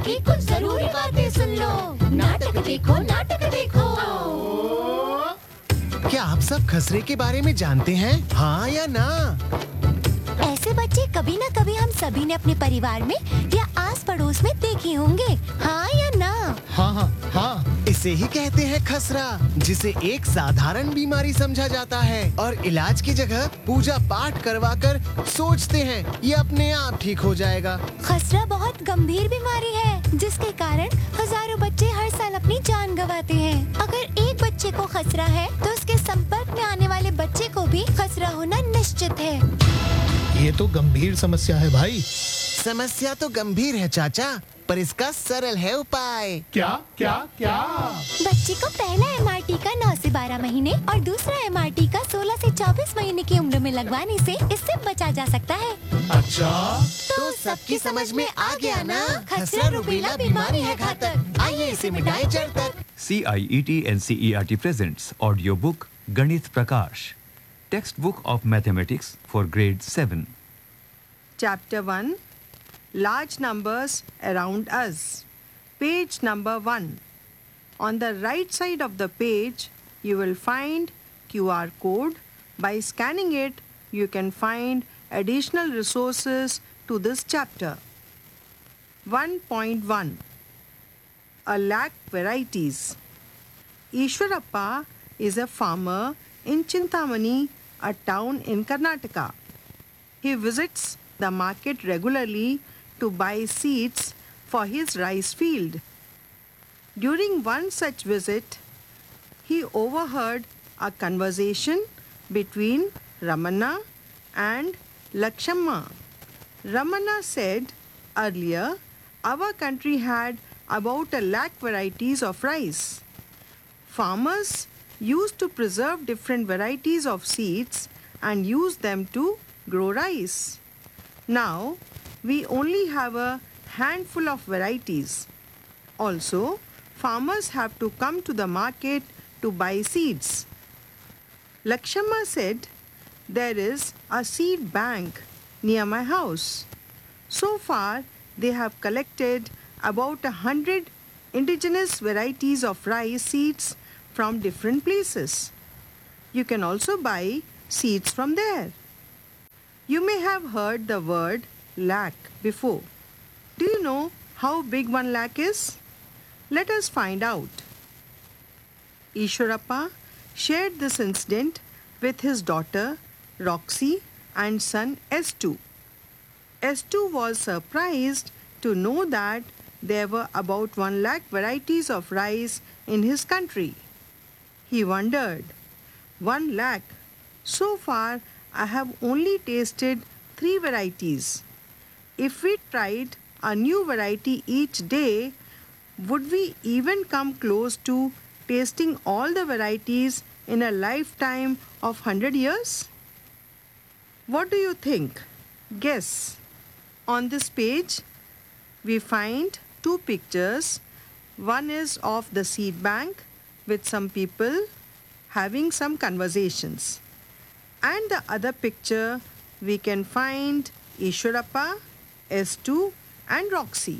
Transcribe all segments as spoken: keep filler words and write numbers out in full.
की कुछ जरूरी बातें सुन लो। नाटक देखो, नाटक देखो। क्या आप सब खसरे के बारे में जानते हैं? हाँ या ना? ऐसे बच्चे कभी न कभी हम सभी ने अपने परिवार में या आस पड़ोस में देखे होंगे। हाँ या ना? हाँ हाँ हाँ। इसे ही कहते हैं खसरा, जिसे एक साधारण बीमारी समझा जाता है और इलाज की जगह पूजा पाठ करवाकर सोचते हैं ये अपने आप ठीक हो जाएगा। खसरा बहुत गंभीर बीमारी है जिसके कारण हजारों बच्चे हर साल अपनी जान गंवाते हैं। अगर एक बच्चे को खसरा है तो उसके संपर्क में आने वाले बच्चे को भी खसरा होना निश्चित है। ये तो गंभीर समस्या है भाई। समस्या तो गंभीर है चाचा, पर इसका सरल है उपाय। क्या क्या क्या? बच्चे को पहला एम आर टी का नौ से बारह महीने और दूसरा एम आर टी का सोलह से चौबीस महीने की उम्र में लगवाने से इससे बचा जा सकता है। अच्छा, तो सबकी समझ में आ गया ना? खसरा रूबेला बीमारी है घातक। आइए इसे मिटाएं जड़ तक। C I E T N C E R T presents audio book Ganit Prakash, textbook of mathematics for grade seven. Chapter one, Large Numbers Around Us. Page number one. On the right side of the page, you will find Q R code. By scanning it, you can find additional resources to this chapter. one point one. A lakh varieties. Ishwarappa is a farmer in Chintamani, a town in Karnataka. He visits the market regularly to buy seeds for his rice field. During one such visit, he overheard a conversation between Ramana and Lakshamma. Ramana said, earlier, our country had about a lakh varieties of rice. Farmers used to preserve different varieties of seeds and use them to grow rice. Now, we only have a handful of varieties. Also, farmers have to come to the market to buy seeds. Lakshamma said, there is a seed bank near my house. So far, they have collected about a hundred indigenous varieties of rice seeds from different places. You can also buy seeds from there. You may have heard the word lakh before. Do you know how big one lakh is? Let us find out. Ishwarappa shared this incident with his daughter Roxy and son S two. S two was surprised to know that there were about one lakh varieties of rice in his country. He wondered, one lakh? So far, I have only tasted three varieties. If we tried a new variety each day, would we even come close to tasting all the varieties in a lifetime of one hundred years? What do you think? Guess. On this page, we find two pictures. One is of the seed bank with some people having some conversations. And the other picture, we can find Ishwarappa, S two and Roxy.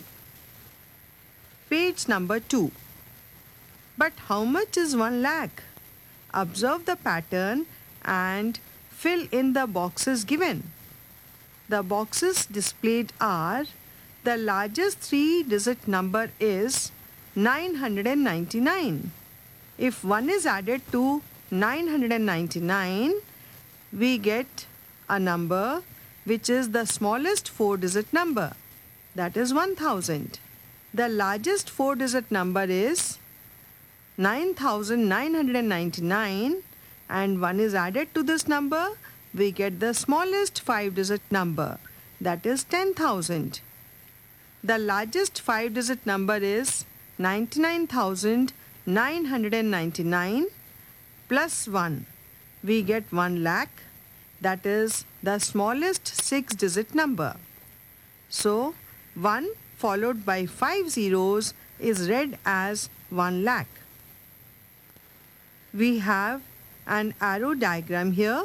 Page number two. But how much is one lakh? Observe the pattern and fill in the boxes given. The boxes displayed are: the largest three-digit number is nine hundred ninety-nine. If one is added to nine hundred ninety-nine, we get a number which is the smallest four-digit number, that is one thousand. The largest four-digit number is nine thousand nine hundred ninety-nine, and one is added to this number, we get the smallest five-digit number, that is ten thousand. The largest five-digit number is ninety-nine thousand nine hundred ninety-nine plus one. We get one lakh, that is the smallest six-digit number. So, one followed by five zeros is read as one lakh. We have an arrow diagram here,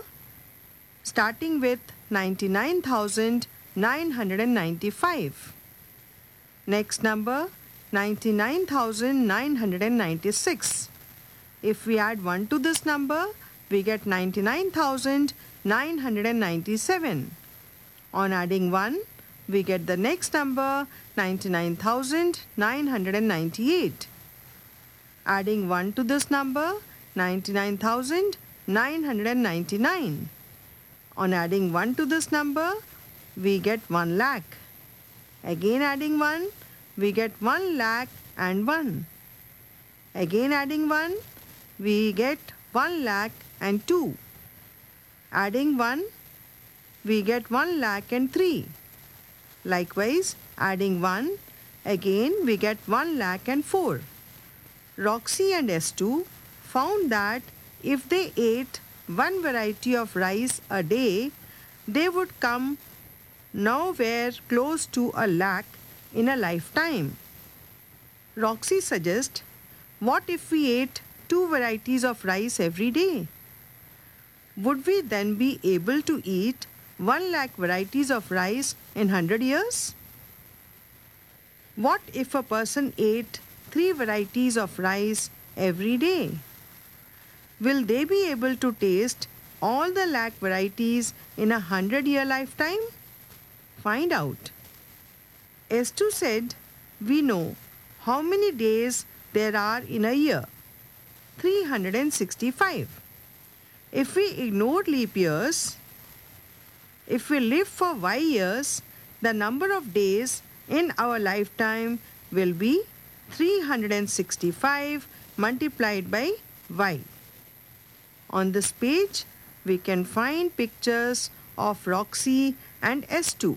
starting with ninety-nine thousand nine hundred ninety-five. Next number, ninety-nine thousand nine hundred ninety-six. If we add one to this number, we get ninety-nine thousand nine hundred ninety-seven. On adding one, we get the next number, ninety-nine thousand nine hundred ninety-eight. Adding one to this number, ninety-nine thousand nine hundred ninety-nine. On adding one to this number, we get one lakh. Again adding one, we get one lakh and one. Again adding one, we get one lakh and two. Adding one, we get one lakh and three. Likewise, adding one, again we get one lakh and four. Roxy and S two found that if they ate one variety of rice a day, they would come nowhere close to a lakh in a lifetime. Roxy suggests, what if we ate two varieties of rice every day? Would we then be able to eat one lakh varieties of rice in one hundred years? What if a person ate three varieties of rice every day? Will they be able to taste all the lakh varieties in a hundred year lifetime? Find out. S two said, we know how many days there are in a year. three hundred sixty-five. If we ignore leap years, if we live for Y years, the number of days in our lifetime will be three hundred sixty-five multiplied by Y. On this page, we can find pictures of Roxy and S two.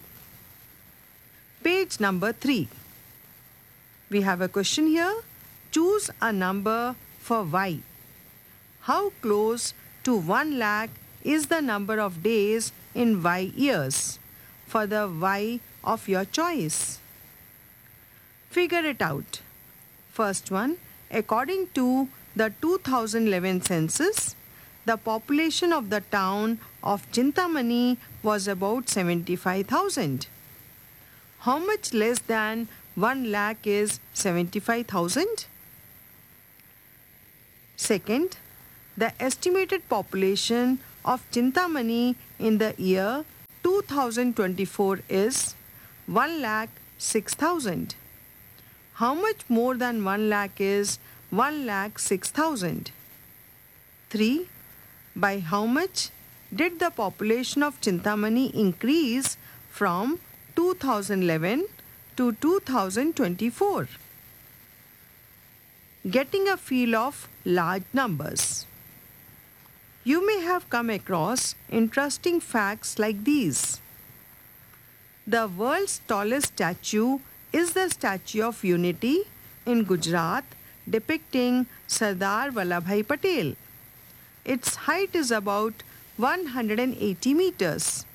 Page number three. We have a question here. Choose a number for Y. How close to one lakh is the number of days in Y years for the Y of your choice? Figure it out. First one, according to the two thousand eleven census, the population of the town of Chintamani was about seventy-five thousand. How much less than one lakh is seventy-five thousand? Second, the estimated population of Chintamani in the year two thousand twenty-four is one lakh six thousand. How much more than one lakh is one lakh six thousand? three. By how much did the population of Chintamani increase from two thousand eleven to two thousand twenty-four? Getting a feel of large numbers. You may have come across interesting facts like these. The world's tallest statue is the Statue of Unity in Gujarat, depicting Sardar Vallabhbhai Patel. Its height is about one hundred eighty meters.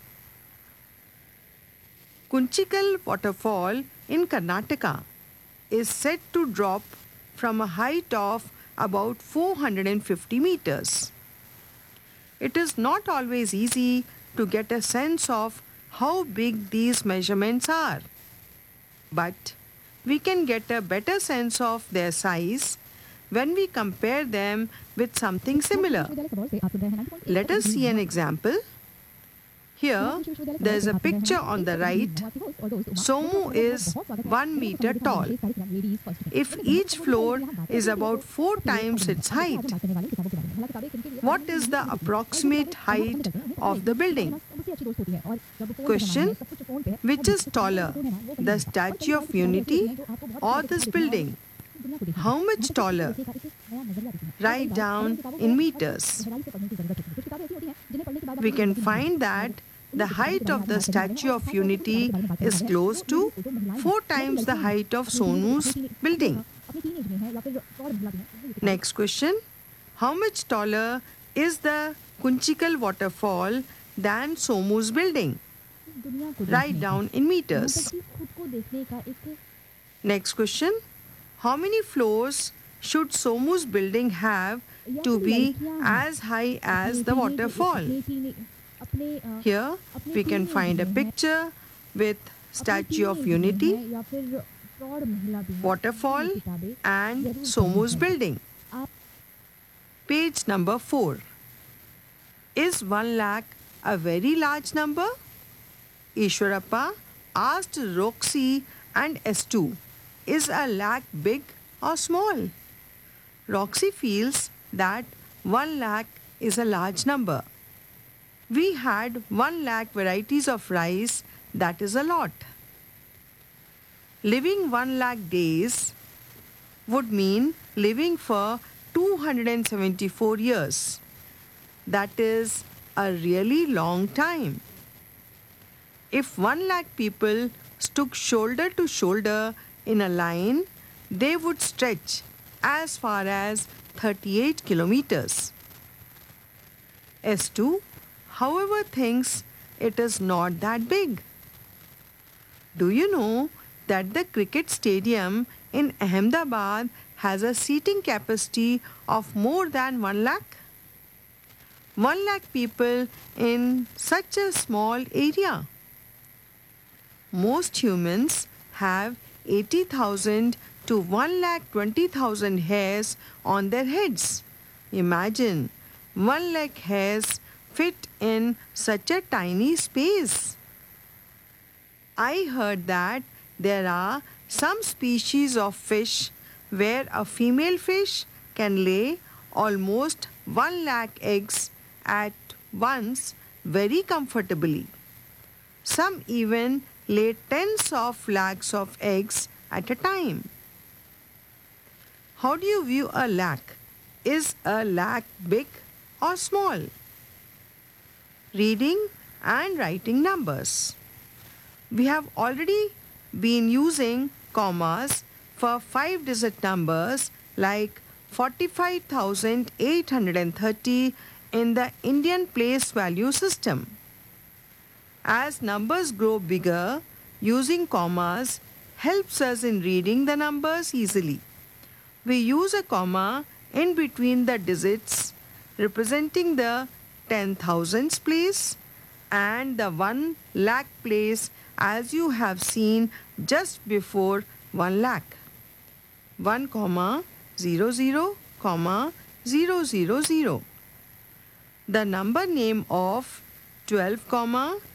Kunchikal waterfall in Karnataka is said to drop from a height of about four hundred fifty meters. It is not always easy to get a sense of how big these measurements are, but we can get a better sense of their size when we compare them with something similar. Let us see an example. Here, there is a picture on the right. Somu is one meter tall. If each floor is about four times its height, what is the approximate height of the building? Question: which is taller, the Statue of Unity or this building? How much taller? Write down in meters. We can find that the height of the Statue of Unity is close to four times the height of Sonu's building. Next question. How much taller is the Kunchikal waterfall than Somu's building? Write down in meters. Next question. How many floors should Somu's building have to be as high as the waterfall? Here we can find a picture with Statue of Unity. waterfall and Somu's building. Page number four. Is one lakh a very large number? Ishwarappa asked Roxy and S two, is a lakh big or small? Roxy feels that one lakh is a large number. We had one lakh varieties of rice, that is a lot. Living one lakh days would mean living for two hundred seventy-four years. That is a really long time. If one lakh people stood shoulder to shoulder in a line, they would stretch as far as thirty-eight kilometers. S two, however, thinks it is not that big. Do you know that the cricket stadium in Ahmedabad has a seating capacity of more than one lakh? One lakh people in such a small area. Most humans have eighty thousand to one lakh twenty thousand hairs on their heads. Imagine one lakh hairs fit in such a tiny space. I heard that there are some species of fish where a female fish can lay almost one lakh eggs at once very comfortably. Some even lay tens of lakhs of eggs at a time. How do you view a lakh? Is a lakh big or small? Reading and writing numbers. We have already been using commas for five-digit numbers like forty-five thousand eight hundred thirty in the Indian place value system. As numbers grow bigger, using commas helps us in reading the numbers easily. We use a comma in between the digits representing the ten thousands place and the one lakh place, as you have seen just before one lakh. one comma zero zero comma zero zero zero. The number name of twelve comma